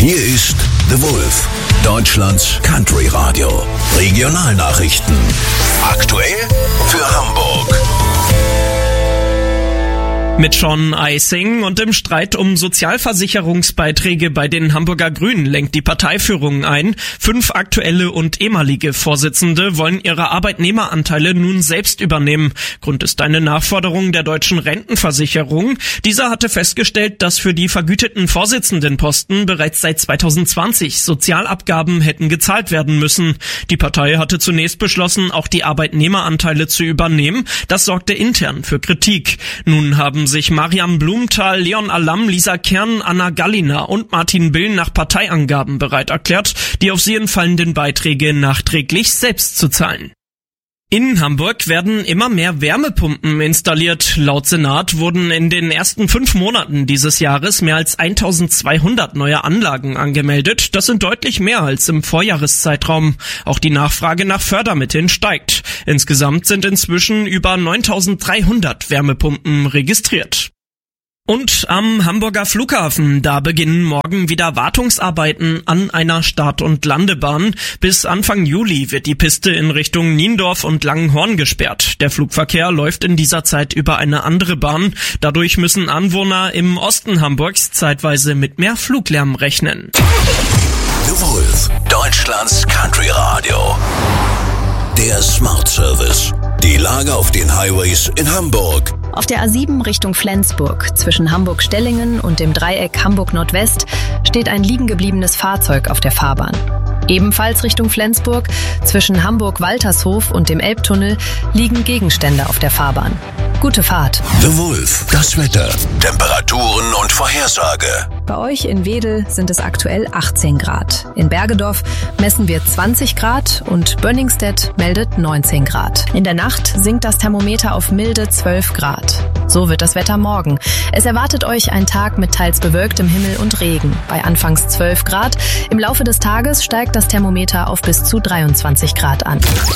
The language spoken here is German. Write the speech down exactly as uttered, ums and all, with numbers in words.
Hier ist The Wolf, Deutschlands Country Radio. Regionalnachrichten. Aktuell für Hamburg. Mit Sean Eising und im Streit um Sozialversicherungsbeiträge bei den Hamburger Grünen lenkt die Parteiführung ein. Fünf aktuelle und ehemalige Vorsitzende wollen ihre Arbeitnehmeranteile nun selbst übernehmen. Grund ist eine Nachforderung der deutschen Rentenversicherung. Dieser hatte festgestellt, dass für die vergüteten Vorsitzendenposten bereits seit zweitausendzwanzig Sozialabgaben hätten gezahlt werden müssen. Die Partei hatte zunächst beschlossen, auch die Arbeitnehmeranteile zu übernehmen. Das sorgte intern für Kritik. Nun haben sich Mariam Blumenthal, Leon Alam, Lisa Kern, Anna Galliner und Martin Bill nach Parteiangaben bereit erklärt, die auf sie entfallenden Beiträge nachträglich selbst zu zahlen. In Hamburg werden immer mehr Wärmepumpen installiert. Laut Senat wurden in den ersten fünf Monaten dieses Jahres mehr als eintausendzweihundert neue Anlagen angemeldet. Das sind deutlich mehr als im Vorjahreszeitraum. Auch die Nachfrage nach Fördermitteln steigt. Insgesamt sind inzwischen über neuntausenddreihundert Wärmepumpen registriert. Und am Hamburger Flughafen, da beginnen morgen wieder Wartungsarbeiten an einer Start- und Landebahn. Bis Anfang Juli wird die Piste in Richtung Niendorf und Langenhorn gesperrt. Der Flugverkehr läuft in dieser Zeit über eine andere Bahn. Dadurch müssen Anwohner im Osten Hamburgs zeitweise mit mehr Fluglärm rechnen. The Wolf, Deutschlands Country Radio. Der Smart Service. Die Lage auf den Highways in Hamburg. Auf der A sieben Richtung Flensburg, zwischen Hamburg-Stellingen und dem Dreieck Hamburg-Nordwest, steht ein liegengebliebenes Fahrzeug auf der Fahrbahn. Ebenfalls Richtung Flensburg, zwischen Hamburg-Waltershof und dem Elbtunnel, liegen Gegenstände auf der Fahrbahn. Gute Fahrt. The Wolf, das Wetter, Temperaturen und Vorhersage. Bei euch in Wedel sind es aktuell achtzehn Grad. In Bergedorf messen wir zwanzig Grad und Bönningstedt meldet neunzehn Grad. In der Nacht sinkt das Thermometer auf milde zwölf Grad. So wird das Wetter morgen. Es erwartet euch ein Tag mit teils bewölktem Himmel und Regen. Bei anfangs zwölf Grad. Im Laufe des Tages steigt das Thermometer auf bis zu dreiundzwanzig Grad an.